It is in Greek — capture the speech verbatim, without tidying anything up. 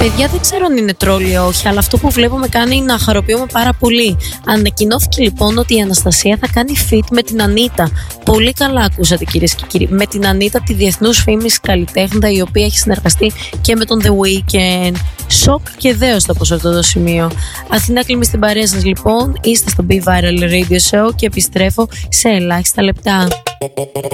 Παιδιά, δεν ξέρω αν είναι τρόλ ή όχι, αλλά αυτό που βλέπω με κάνει να χαροποιούμε πάρα πολύ. Ανακοινώθηκε λοιπόν ότι η Αναστασία θα κάνει feat με την Ανίτα. Πολύ καλά ακούσατε, κυρίες και κύριοι. Με την Ανίτα, τη διεθνούς φήμης καλλιτέχνητα, η οποία έχει συνεργαστεί και με τον The Weeknd. Σοκ και δέος από σε αυτό το σημείο. Αθηνά Κλίμη στην παρέα σας λοιπόν. Είστε στο Be Viral Radio Show και επιστρέφω σε ελάχιστα λεπτά.